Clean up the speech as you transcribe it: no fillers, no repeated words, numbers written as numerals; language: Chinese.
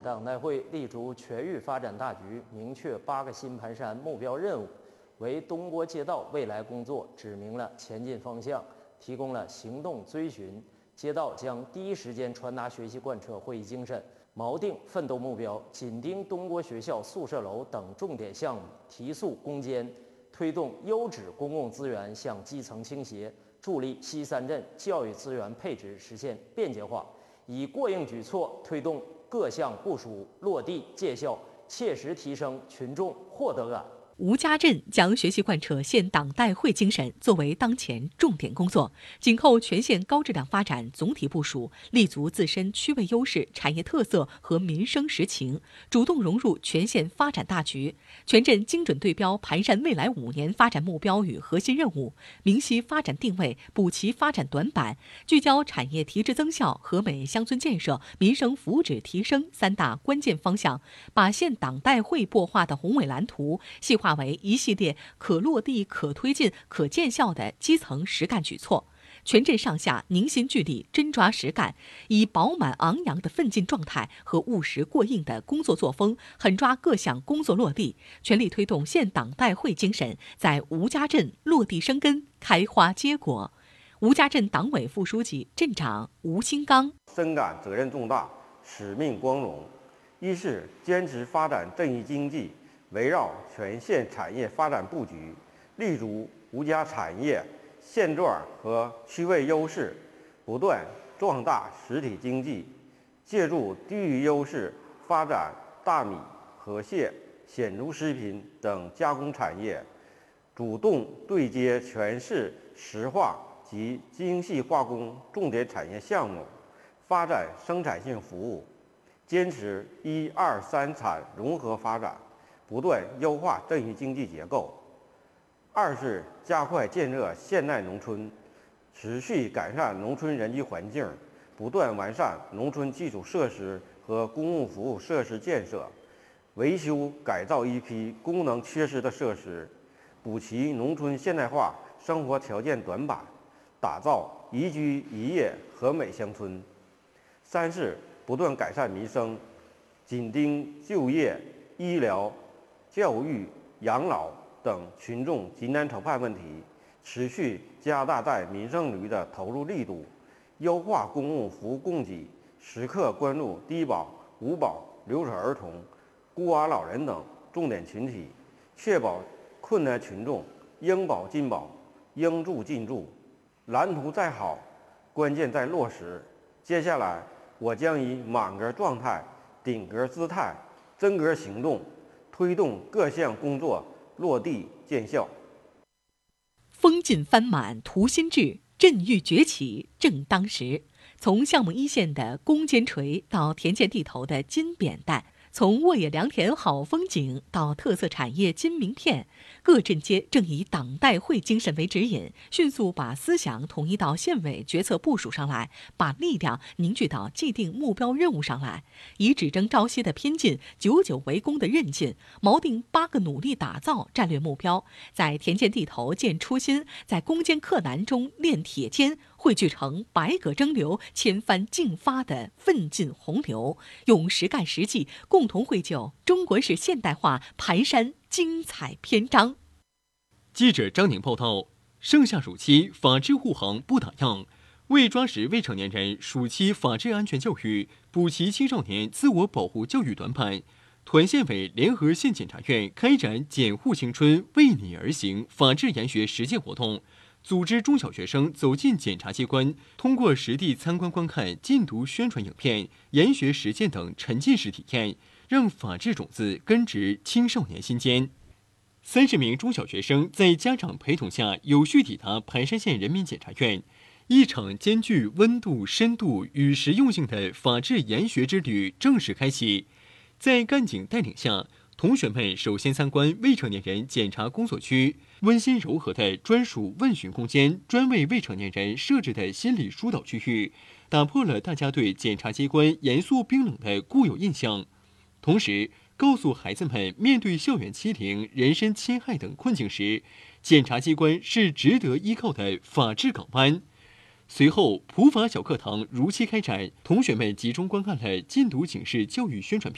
党代会立足全域发展大局，明确8个新盘山目标任务，为东郭街道未来工作指明了前进方向，提供了行动追寻。街道将第一时间传达学习贯彻会议精神，锚定奋斗目标，紧盯东郭学校宿舍楼等重点项目，提速攻坚，推动优质公共资源向基层倾斜，助力西三镇教育资源配置实现便捷化，以过硬举措推动各项部署落地见效，切实提升群众获得感。 吴家镇将学习贯彻县党代会精神作为当前重点工作，紧扣全县高质量发展总体部署，立足自身区位优势、产业特色和民生实情，主动融入全县发展大局。全镇精准对标盘山未来5年发展目标与核心任务，明晰发展定位，补齐发展短板，聚焦产业提质增效、和美乡村建设、民生福祉提升3大关键方向，把县党代会擘画的宏伟蓝图细化为一系列可落地、可推进、可见效的基层实干举措。全镇上下凝心聚力，真抓实干，以饱满昂扬的奋进状态和务实过硬的工作作风，狠抓各项工作落地，全力推动县党代会精神在吴家镇落地生根、开花结果。吴家镇党委副书记、镇长吴新刚深感责任重大、使命光荣。一是坚持发展镇域经济，围绕全县产业发展布局，立足吴家产业现状和区位优势，不断壮大实体经济，借助地域优势发展大米、河蟹、鲜猪食品等加工产业，主动对接全市石化及精细化工重点产业项目，发展生产性服务，坚持1、2、3产融合发展，不断优化镇域经济结构。二是加快建设现代农村，持续改善农村人居环境，不断完善农村基础设施和公共服务设施建设，维修改造一批功能缺失的设施，补齐农村现代化生活条件短板，打造宜居宜业和美乡村。三是不断改善民生，紧盯就业、医疗、教育、养老等群众急难愁盼问题，持续加大在民生领域的投入力度，优化公共服务供给，时刻关注低保、无保、留守儿童、孤寡老人等重点群体，确保困难群众应保尽保、应助尽助。蓝图再好，关键在落实。接下来，我将以满格状态、顶格姿态、真格行动，推动各项工作落地见效。 风劲帆满图新志，镇域崛起正当时。从项目一线的攻坚锤到田间地头的金扁担，从沃野良田好风景到特色产业金名片，各镇街正以党代会精神为指引，迅速把思想统一到县委决策部署上来，把力量凝聚到既定目标任务上来，以只争朝夕的拼劲、久久为功的韧劲，锚定8个努力打造战略目标，在田间地头见初心，在攻坚克难中练铁坚，汇聚成百舸争流、千帆竞发的奋进洪流，用实干实际共同绘就中国式现代化盘山精彩篇章。 记者张宁报道：盛夏暑期，法治护航不打烊。为抓实未成年人暑期法治安全教育，补齐青少年自我保护教育短板，团县委联合县检察院开展检护青春为你而行法治研学实践活动，组织中小学生走进检察机关，通过实地参观观看、禁毒宣传影片、研学实践等沉浸式体验，让法治种子根植青少年心间。30名中小学生在家长陪同下有序抵达盘山县人民检察院，一场兼具温度、深度与实用性的法治研学之旅正式开启。在干警带领下，同学们首先参观未成年人检查工作区，温馨柔和的专属问询空间，专为未成年人设置的心理疏导区域，打破了大家对检察机关严肃冰冷的固有印象，同时告诉孩子们，面对校园欺凌、人身侵害等困境时，检察机关是值得依靠的法治港湾。随后，普法小课堂如期开展，同学们集中观看了禁毒警示教育宣传片。